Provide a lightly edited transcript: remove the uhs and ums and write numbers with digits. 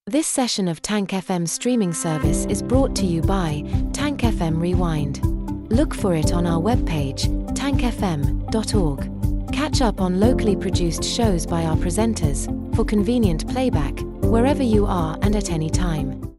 This session of Tank FM streaming service is brought to you by Tank FM Rewind. Look for it on our webpage, tankfm.org. Catch up on locally produced shows by our presenters, for convenient playback, wherever you are and at any time.